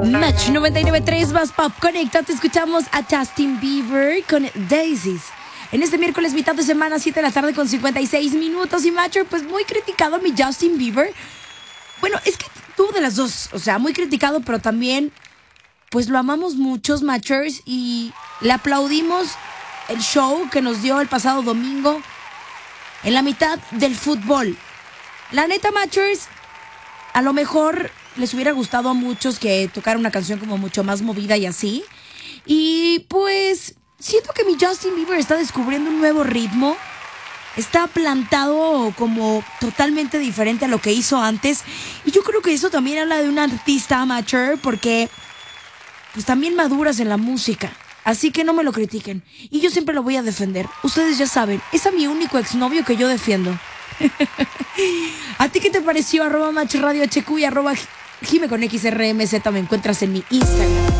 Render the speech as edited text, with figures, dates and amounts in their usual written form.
Match 99.3 más Pop Conecta. Te escuchamos a Justin Bieber con Daisies. En este miércoles, mitad de semana, 7 de la tarde con 56 minutos. Y Matcher, pues muy criticado mi Justin Bieber. Bueno, es que tuvo de las dos. O sea, muy criticado, pero también, pues lo amamos muchos, Matchers. Y le aplaudimos el show que nos dio el pasado domingo en la mitad del fútbol. La neta, Matchers, a lo mejor les hubiera gustado a muchos que tocara una canción como mucho más movida y así. Y pues siento que mi Justin Bieber está descubriendo un nuevo ritmo. Está plantado como totalmente diferente a lo que hizo antes. Y yo creo que eso también habla de un artista amateur, porque pues también maduras en la música. Así que no me lo critiquen. Y yo siempre lo voy a defender. Ustedes ya saben, es a mi único exnovio que yo defiendo. ¿A ti qué te pareció? @MatchRadioHQ y @Jime con XRMZ me encuentras en mi Instagram.